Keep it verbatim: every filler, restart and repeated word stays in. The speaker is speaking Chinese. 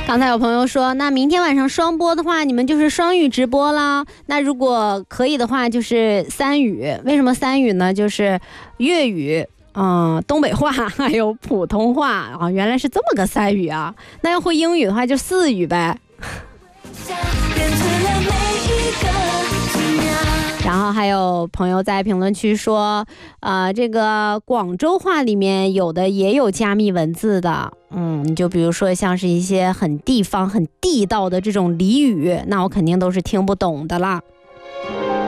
刚才有朋友说，那明天晚上双播的话，你们就是双语直播啦。那如果可以的话，就是三语。为什么三语呢？就是粤语、嗯，东北话还有普通话啊，原来是这么个三语啊。那要会英语的话，就四语呗。然后还有朋友在评论区说，呃，这个广州话里面有的也有加密文字的，嗯，你就比如说像是一些很地方、很地道的这种俚语，那我肯定都是听不懂的啦。